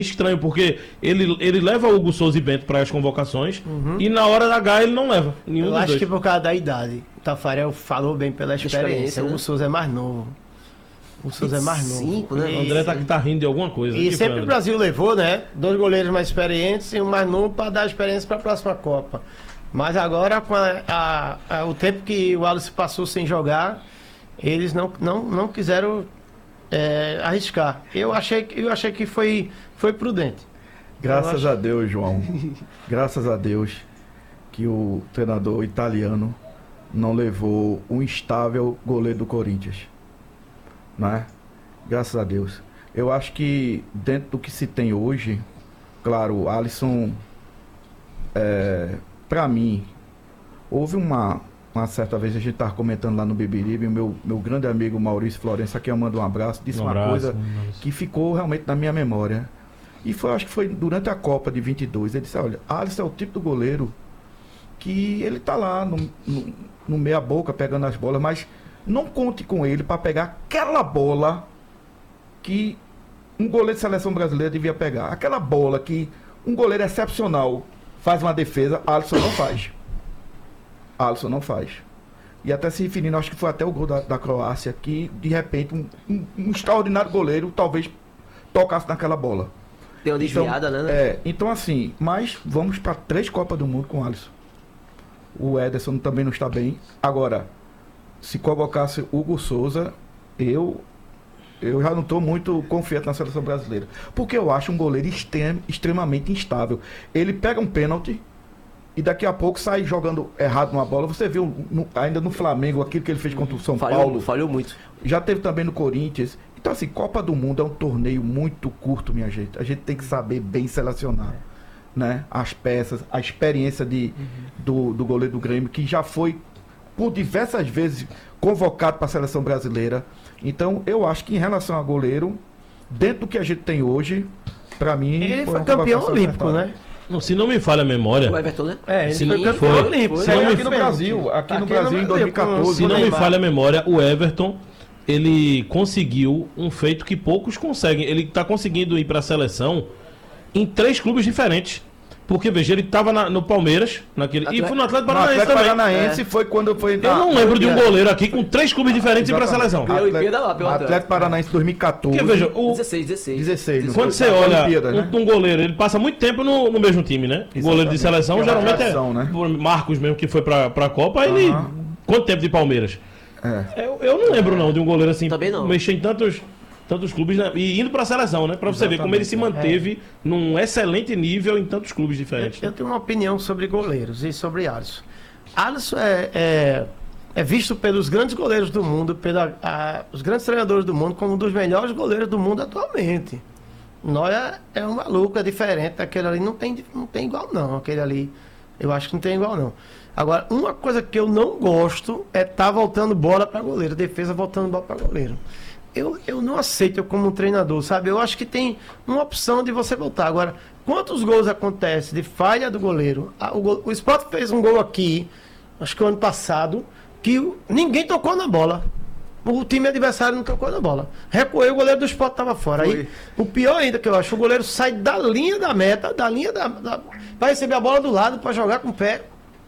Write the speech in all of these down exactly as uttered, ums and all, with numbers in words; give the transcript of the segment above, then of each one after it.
estranho, porque ele, ele leva o Hugo Souza e Bento para as convocações uhum. e na hora da H ele não leva nenhum Eu dos acho dois. que por causa da idade. O Tafarel falou bem pela experiência. experiência né? O Hugo Souza é mais novo. O Souza é mais novo. Cinco, né? O André tá, tá rindo de alguma coisa. E aqui, sempre Fernando. o Brasil levou, né? Dois goleiros mais experientes e um mais novo para dar experiência para a próxima Copa. Mas agora, com a, a, a, o tempo que o Alisson passou sem jogar, eles não, não, não quiseram é, arriscar. Eu achei, eu achei que foi, foi prudente. Graças a Deus, João. Graças a Deus que o treinador italiano não levou um instável goleiro do Corinthians. Não é? Graças a Deus. Eu acho que dentro do que se tem hoje, claro, o Alisson, é, para mim, houve uma, uma certa vez, a gente estava comentando lá no Beberibe, o meu, meu grande amigo Maurício Florença, aqui eu mando um abraço, disse um uma abraço, coisa que ficou realmente na minha memória. E foi, acho que foi durante a Copa de vinte e dois, ele disse, olha, Alisson é o tipo do goleiro que ele tá lá no, no, no meia boca pegando as bolas, mas não conte com ele para pegar aquela bola que um goleiro de seleção brasileira devia pegar. Aquela bola que um goleiro excepcional faz uma defesa, Alisson não faz. Alisson não faz. E até se referindo, acho que foi até o gol da, da Croácia, que de repente um, um, um extraordinário goleiro talvez tocasse naquela bola. Deu uma desviada, então, né? É, então assim, mas vamos para três Copas do Mundo com o Alisson. O Ederson também não está bem. Agora, se colocasse Hugo Souza, eu, eu já não estou muito confiante na seleção brasileira. Porque eu acho um goleiro extrem, extremamente instável. Ele pega um pênalti e daqui a pouco sai jogando errado numa bola. Você viu no, ainda no Flamengo aquilo que ele fez contra o São falhou, Paulo. Falhou muito. Já teve também no Corinthians. Então, assim, Copa do Mundo é um torneio muito curto, minha gente. A gente tem que saber bem selecionar, né? As peças, a experiência de, uhum. do, do goleiro do Grêmio, que já foi, por diversas vezes, convocado para a seleção brasileira. Então, eu acho que em relação a goleiro, dentro do que a gente tem hoje, para mim... Ele foi, foi campeão olímpico, acertada. Né? Não, se não me falha a memória... O Everton, né? É, ele se foi campeão foi, olímpico. Se não aqui no Brasil, aqui, aqui no Brasil em dois mil e catorze. Se não me falha a memória, o Everton... ele conseguiu um feito que poucos conseguem. Ele está conseguindo ir para a seleção em três clubes diferentes. Porque, veja, ele estava no Palmeiras, naquele, Atlético, e foi no Atlético no Paranaense Atlético também. Paranaense é. Foi quando foi... Eu não lembro de um goleiro aqui com três clubes diferentes ir para a seleção. Pela Olimpíada lá, pelo Atlético, Atlético Paranaense dois mil e catorze. Porque, veja, o... dezesseis, dezesseis. dezesseis. Quando você olha né? um, um goleiro, ele passa muito tempo no, no mesmo time, né? O goleiro de seleção, que geralmente é... Geração, né? Marcos mesmo, que foi para a Copa, ele... Uh-huh. Quanto tempo de Palmeiras? É. Eu, eu não lembro não de um goleiro assim mexer em tantos, tantos clubes, né? E indo para a seleção, né? Para você ver como ele se manteve é. num excelente nível em tantos clubes diferentes. Eu, eu tenho uma opinião sobre goleiros e sobre Alisson. Alisson é, é, é visto pelos grandes goleiros do mundo, pelos grandes treinadores do mundo, como um dos melhores goleiros do mundo atualmente. Neuer é um maluco, é diferente. Aquele ali não tem, não tem igual não. Aquele ali, eu acho que não tem igual não. Agora, uma coisa que eu não gosto é estar tá voltando bola para goleiro, defesa voltando bola para goleiro. Eu, eu não aceito eu como um treinador, sabe? Eu acho que tem uma opção de você voltar. Agora, quantos gols acontecem de falha do goleiro? Ah, o, gol, o Sport fez um gol aqui, acho que o ano passado, que ninguém tocou na bola. O time adversário não tocou na bola. Recuou, o goleiro do Sport estava fora. Aí, o pior ainda que eu acho, o goleiro sai da linha da meta, da linha da... da vai receber a bola do lado para jogar com o pé.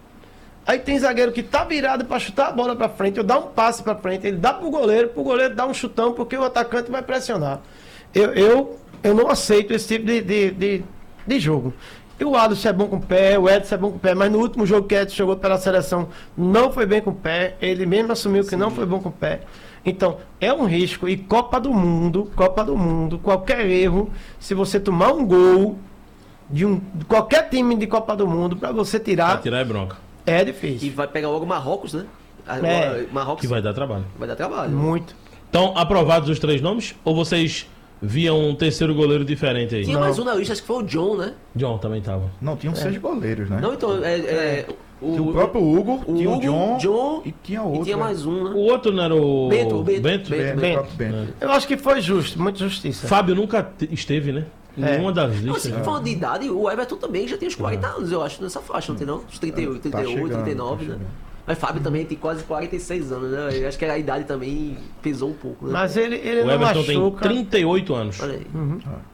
Aí tem zagueiro que tá virado para chutar a bola para frente, eu dar um passe para frente, ele dá pro goleiro, pro goleiro dar um chutão, porque o atacante vai pressionar. Eu, eu, eu não aceito esse tipo de, de, de, de jogo. E o Alisson é bom com o pé, o Edson é bom com o pé, mas no último jogo que o Edson jogou pela seleção, não foi bem com o pé, ele mesmo assumiu que Sim. não foi bom com o pé. Então, é um risco, e Copa do Mundo, Copa do Mundo, qualquer erro, se você tomar um gol de, um, de qualquer time de Copa do Mundo, para você tirar... Pra tirar é bronca. É difícil. E vai pegar logo Marrocos, né? É. Marrocos que vai dar trabalho. Vai dar trabalho. Muito. Então, aprovados os três nomes? Ou vocês viam um terceiro goleiro diferente aí? Tinha Não. mais um na lista, acho que foi o John, né? John também tava. Não, tinham é. seis goleiros, né? Não, então, é... é o, tinha o próprio Hugo, o tinha Hugo, o John, John e tinha outro. E tinha né? mais um, né? O outro não era o... Bento, o Bento. Bento? Bento, Bento. Bento. Bento. Eu acho que foi justo, muito justiça. Fábio nunca esteve, né? Em É. nenhuma das Não, listas. assim, né? falando de idade, o Everton também já tem uns quarenta anos, eu acho, nessa faixa, não tem não? Uns trinta e oito, Tá trinta e oito, chegando, trinta e nove, tá né? chegando. Mas Fábio também tem quase quarenta e seis anos, né? Eu acho que a idade também pesou um pouco, né? Mas ele, ele O não Everton machuca. tem trinta e oito anos. Olha aí. Uhum.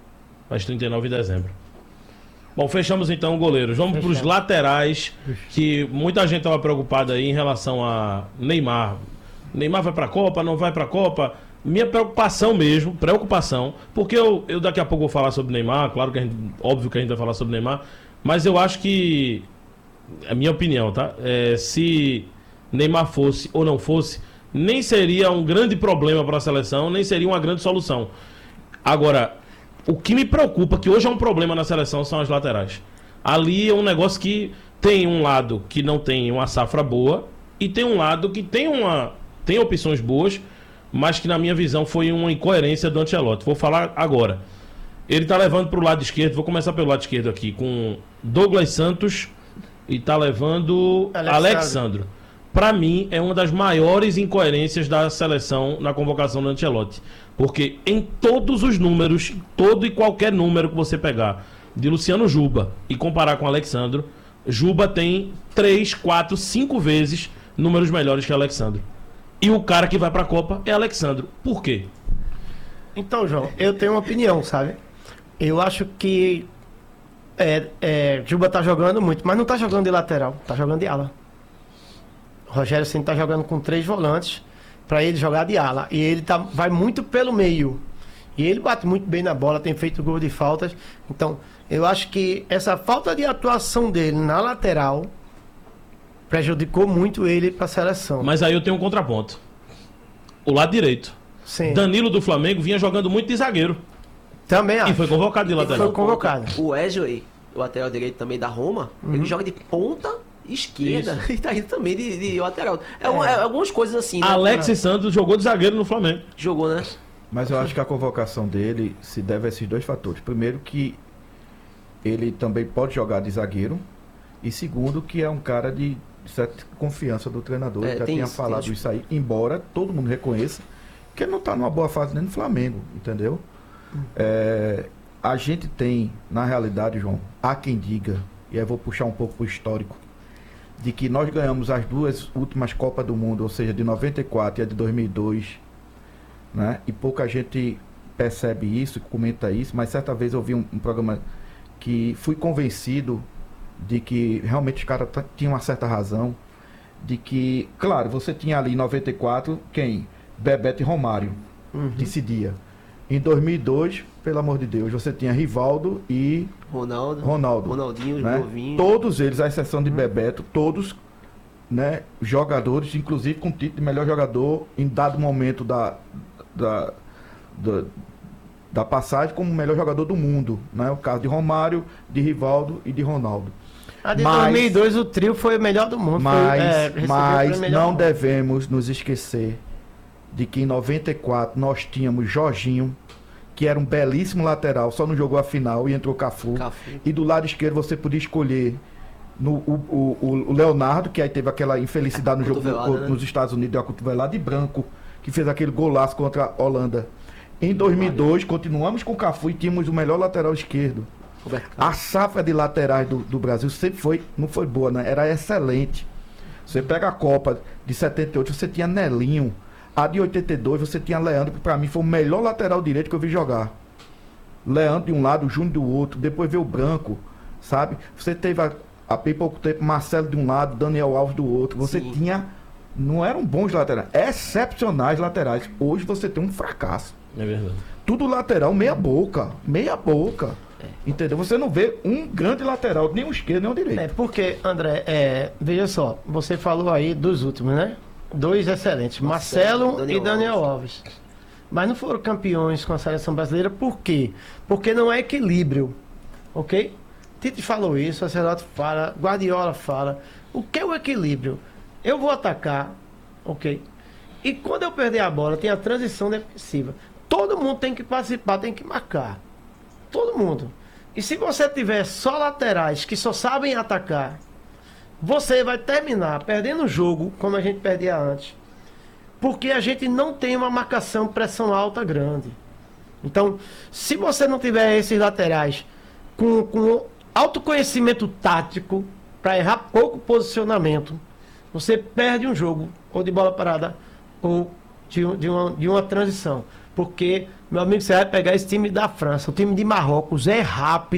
Faz trinta e nove de dezembro. Bom, fechamos então o goleiro. Vamos para os laterais, que muita gente estava preocupada aí em relação a Neymar. Neymar vai para a Copa, não vai para a Copa? Minha preocupação mesmo, preocupação, porque eu, eu daqui a pouco vou falar sobre Neymar, claro que a gente, óbvio que a gente vai falar sobre Neymar, mas eu acho que, é a minha opinião, tá? É, se Neymar fosse ou não fosse, nem seria um grande problema para a seleção, nem seria uma grande solução. Agora, o que me preocupa, que hoje é um problema na seleção, são as laterais. Ali é um negócio que tem um lado que não tem uma safra boa e tem um lado que tem, uma, tem opções boas, mas que na minha visão foi uma incoerência do Ancelotti. Vou falar agora. Ele tá levando pro lado esquerdo, vou começar pelo lado esquerdo aqui, com Douglas Santos e tá levando Alexandre. Alexandre. Para mim, é uma das maiores incoerências da seleção na convocação do Ancelotti. Porque em todos os números, todo e qualquer número que você pegar de Luciano Juba e comparar com Alexandre, Juba tem três, quatro, cinco vezes números melhores que Alexandre. E o cara que vai pra Copa é Alexandre. Por quê? Então, João, eu tenho uma opinião, sabe? Eu acho que é, é, Juba tá jogando muito, mas não tá jogando de lateral, tá jogando de ala. O Rogério Ceni tá jogando com três volantes para ele jogar de ala. E ele tá, vai muito pelo meio. E ele bate muito bem na bola, tem feito gol de faltas. Então, eu acho que essa falta de atuação dele na lateral prejudicou muito ele para a seleção. Mas aí eu tenho um contraponto. O lado direito. Sim. Danilo do Flamengo vinha jogando muito de zagueiro. Também acho. E foi convocado de lateral. Foi convocado. O Wesley, o lateral direito também da Roma, uhum. ele joga de ponta esquerda. Isso. E tá indo também de, de lateral. É, é. é algumas coisas assim, né? Alex e Santos jogou de zagueiro no Flamengo. Jogou, né? Mas eu acho que a convocação dele se deve a esses dois fatores. Primeiro que ele também pode jogar de zagueiro. E segundo que é um cara de certa confiança do treinador. É, já tinha isso, falado isso aí. Embora todo mundo reconheça que ele não está numa boa fase nem no Flamengo. Entendeu? Hum. É, a gente tem, na realidade, João, há quem diga, e aí eu vou puxar um pouco para o histórico, de que nós ganhamos as duas últimas Copas do Mundo, ou seja, de noventa e quatro e a de dois mil e dois, né? E pouca gente percebe isso, comenta isso, mas certa vez eu vi um, um programa que fui convencido de que realmente os caras tinham uma certa razão, de que, claro, você tinha ali em noventa e quatro, quem? Bebeto e Romário, uhum. decidia. Em dois mil e dois, pelo amor de Deus, você tinha Rivaldo e Ronaldo, Ronaldo Ronaldinho, né? Novinho. Todos eles, à exceção de hum. Bebeto, todos, né, jogadores, inclusive com título de melhor jogador em dado momento da, da, da, da passagem como o melhor jogador do mundo. Né? O caso de Romário, de Rivaldo e de Ronaldo. A de mas, dois mil e dois o trio foi o melhor do mundo. Mas, foi, é, mas não devemos nos esquecer de que em noventa e quatro nós tínhamos Jorginho, que era um belíssimo lateral, só não jogou a final e entrou Cafu. Cafu. E do lado esquerdo você podia escolher no, o, o, o Leonardo, que aí teve aquela infelicidade no jogo no, né? nos Estados Unidos, deu a cotovelada, e Branco, que fez aquele golaço contra a Holanda. Em dois mil e dois, continuamos com o Cafu e tínhamos o melhor lateral esquerdo. A safra de laterais do, do Brasil sempre foi, não foi boa, né? Era excelente. Você pega a Copa de setenta e oito, você tinha Nelinho. A de oitenta e dois, você tinha Leandro, que pra mim foi o melhor lateral direito que eu vi jogar. Leandro de um lado, o Júnior do outro, depois veio o Branco, sabe? Você teve há, há bem pouco tempo Marcelo de um lado, Daniel Alves do outro. Você Sim. tinha... Não eram bons laterais, excepcionais laterais. Hoje você tem um fracasso. É verdade. Tudo lateral, meia boca. Meia boca. É. Entendeu? Você não vê um grande lateral, nem um esquerdo, nem um direito. É porque, André, é, veja só, você falou aí dos últimos, né? Dois excelentes, Marcelo, Marcelo Daniel e Daniel Alves. Alves. Mas não foram campeões com a seleção brasileira, por quê? Porque não é equilíbrio, ok? Tite falou isso, o Ancelotti fala, Guardiola fala. O que é o equilíbrio? Eu vou atacar, ok? E quando eu perder a bola, tem a transição defensiva. Todo mundo tem que participar, tem que marcar. Todo mundo. E se você tiver só laterais que só sabem atacar, você vai terminar perdendo o jogo, como a gente perdia antes, porque a gente não tem uma marcação pressão alta grande. Então, se você não tiver esses laterais com, com autoconhecimento tático para errar pouco posicionamento, você perde um jogo, ou de bola parada, ou de, de, uma, de uma transição. Porque Meu amigo, você vai pegar esse time da França, o time de Marrocos é rápido.